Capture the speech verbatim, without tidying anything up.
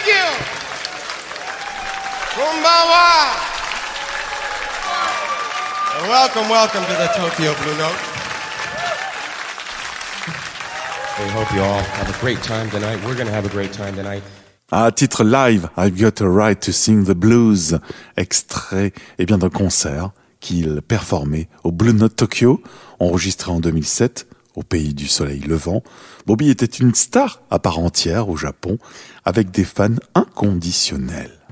Thank you. Kumbawa. And welcome, welcome to the Tokyo Blue Note. We hope you all have a great time tonight. We're going to have a great time tonight. À titre live, I've Got a Right to Sing the Blues, extrait eh bien, d'un concert qu'il performait au Blue Note Tokyo, enregistré en deux mille sept au pays du soleil levant. Bobby était une star à part entière au Japon, avec des fans inconditionnels.